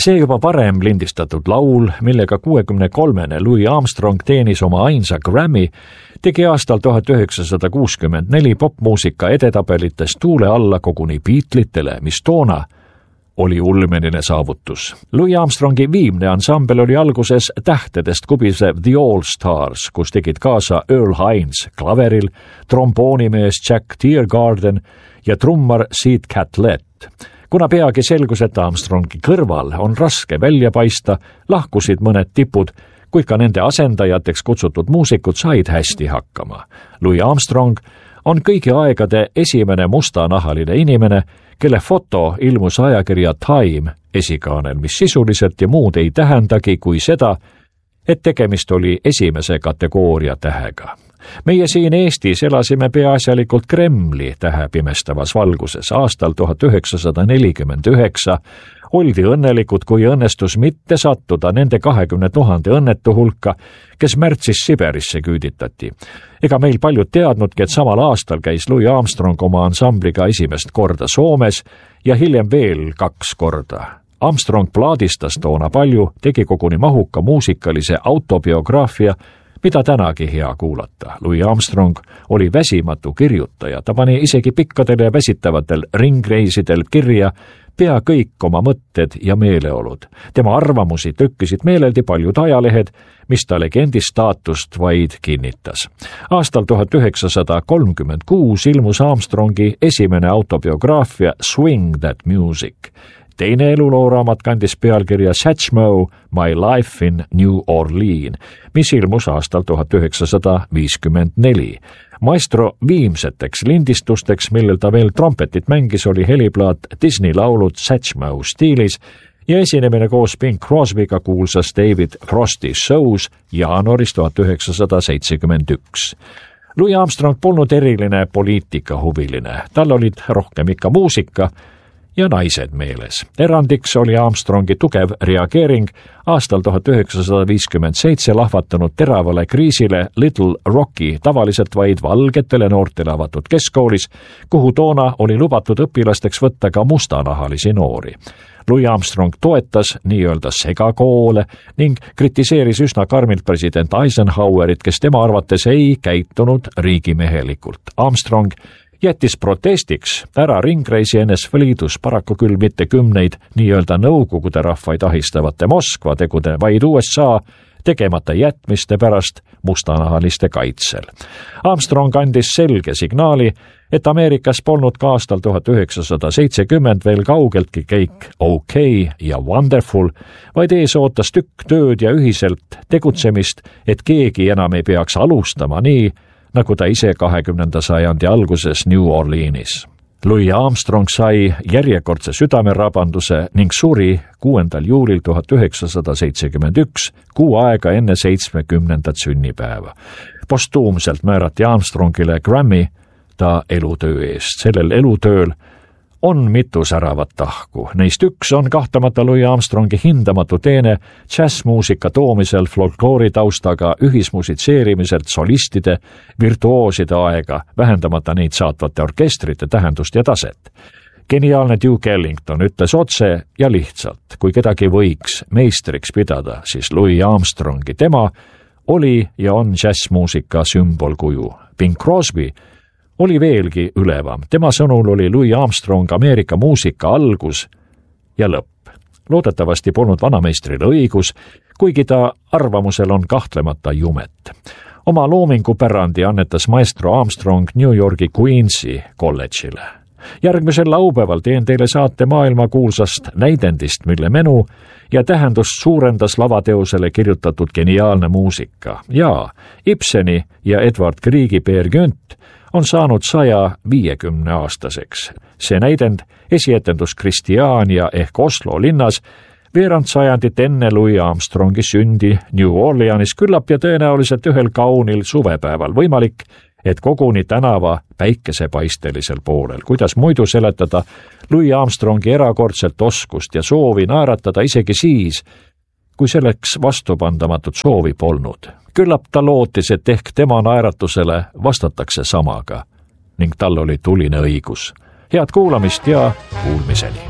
see juba varem lindistatud laul, millega 63-ne Louis Armstrong teenis oma ainsa Grammy, tegi aastal 1964 popmuusika edetabelites tuule alla koguni Beatlesitele, mis toona oli ulmeline saavutus. Louis Armstrongi viimne ansambel oli alguses tähtedest kubisev The All Stars, kus tegid kaasa Earl Hines klaveril, tromboonimees Jack Teargarden ja trummar Sid Catlett. Kuna peagi selgus, et Armstrongi kõrval on raske välja paista, lahkusid mõned tipud, kuid ka nende asendajateks kutsutud muusikud said hästi hakkama. Louis Armstrong on kõigi aegade esimene mustanahaline inimene, kelle foto ilmus ajakirja Time esikaanel, mis sisuliselt ja muud ei tähendagi kui seda, et tegemist oli esimese kategooria tähega. Meie siin Eestis elasime peaasjalikult Kremli tähe pimestavas valguses. Aastal 1949 oldi õnnelikud, kui õnnestus mitte sattuda nende 20 000 õnnetu hulka, kes märtsis Siberisse küüditati. Ega meil paljud teadnudki, et samal aastal käis Louis Armstrong oma ansambliga esimest korda Soomes ja hiljem veel 2 korda. Armstrong plaadistas toona palju, tegi koguni mahuka muusikalise autobiograafia, mida tänagi hea kuulata. Louis Armstrong oli väsimatu kirjutaja, ta pani isegi pikkadel ja väsitavatel ringreisidel kirja pea kõik oma mõtted ja meeleolud. Tema arvamusi trükkisid meeleldi paljud ajalehed, mis ta legendi staatust vaid kinnitas. Aastal 1936 ilmus Armstrongi esimene autobiograafia Swing That Music. Teine elulooraamat kandis pealkirja Satchmo, My Life in New Orleans, mis ilmus aastal 1954. Maestro viimseteks lindistusteks, millel ta veel trompetit mängis, oli heliplaat Disney laulud Satchmo stiilis ja esinemine koos Bing Crosbyga kuulsas David Frosty Shows jaanuaris 1971. Louis Armstrong polnud eriline poliitikahuviline, tal olid rohkem ikka muusika ja naised meeles. Erandiks oli Armstrongi tugev reageering aastal 1957 lahvatanud teravale kriisile Little Rocki, tavaliselt vaid valgetele noortele avatud keskkoolis, kuhu toona oli lubatud õpilasteks võtta ka mustanahalisi noori. Louis Armstrong toetas nii-öelda segakoole ning kritiseeris üsna karmilt president Eisenhowerit, kes tema arvates ei käitunud riigimehelikult. Armstrong jättis protestiks ära ringreisi NSV Liidus, paraku küll mitte kümneid nii-öelda nõukogude rahvaid ahistavate Moskva tegude, vaid USA tegemata jätmiste pärast mustanahaliste kaitsel. Armstrong andis selge signaali, et Ameerikas polnud ka aastal 1970 veel kaugeltki kõik okei ja wonderful, vaid ees ootas tükk tööd ja ühiselt tegutsemist, et keegi enam ei peaks alustama nii, nagu ta ise 20. sajandi alguses New Orleanis. Louis Armstrong sai järjekordse südamerabanduse ning suri 6. juulil 1971, kuu aega enne 70. sünnipäeva. Postuumselt määrati Armstrongile Grammy ta elutöö eest. Sellel elutööl on mitu säravat tahku. Neist üks on kahtlemata Louis Armstrongi hindamatu teene džässmuusika toomisel folkloori taustaga ühismusitseerimiselt solistide, virtuooside aega, vähendamata neid saatvate orkestrite tähendust ja taset. Geniaalne Duke Ellington ütles otse ja lihtsalt, kui kedagi võiks meistriks pidada, siis Louis Armstrongi. Tema oli ja on džässmuusika sümbolkuju. Bing Crosby oli veelgi ülevam. Tema sõnul oli Louis Armstrong Ameerika muusika algus ja lõpp. Loodetavasti polnud vanameistrile õigus, kuigi ta arvamusel on kahtlemata jumet. Oma loomingupärandi annetas maestro Armstrong New Yorgi Queensi kolledžile. Järgmisel laupäeval teen teile saate maailmakuulsast näidendist, mille menu ja tähendust suurendas lavateosele kirjutatud geniaalne muusika. Ja Ibseni ja Edward Griegi Peer Gynt on saanud 150-aastaseks. See näidend, esietendus Kristiania ehk Oslo linnas, veerand sajandit enne Louis Armstrongi sündi New Orleanis, küllap ja tõenäoliselt ühel kaunil suvepäeval. Võimalik, et koguni tänava päikesepaistelisel poolel. Kuidas muidu seletada Louis Armstrongi erakordselt oskust ja soovi naeratada isegi siis, kui selleks vastupandamatut soovi polnud. Küllap ta lootis, et ehk tema naeratusele vastatakse samaga ning tal oli tuline õigus. Head kuulamist ja kuulmiseni!